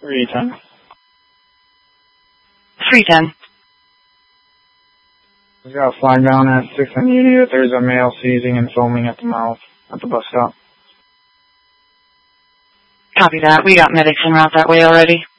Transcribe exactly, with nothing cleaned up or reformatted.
three ten. three ten. We got a flag down at six on the unit. There's a male seizing and foaming at the mouth at the bus stop. Copy that. We got medics en route that way already.